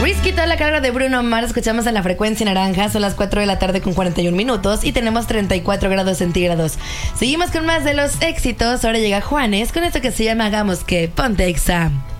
Risky, toda la carga de Bruno Mars. Escuchamos en la frecuencia naranja. Son las 4 de la tarde con 41 minutos y tenemos 34 grados centígrados. Seguimos con más de los éxitos. Ahora llega Juanes con esto que se llama Hagamos que. Ponte Exa.